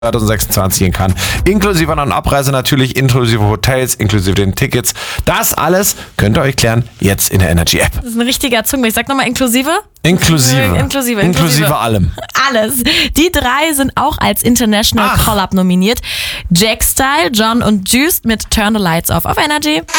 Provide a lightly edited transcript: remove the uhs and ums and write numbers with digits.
2026 gehen kann. Inklusive An- und Abreise natürlich, inklusive Hotels, inklusive den Tickets. Das alles könnt ihr euch klären jetzt in der Energy App. Das ist ein richtiger Zungenbiss. Ich sag nochmal inklusive. Inklusive allem. Alles. Die 3 sind auch als International Call-Up nominiert. Jack Style, John und Juiced mit Turn the Lights Off auf Energy.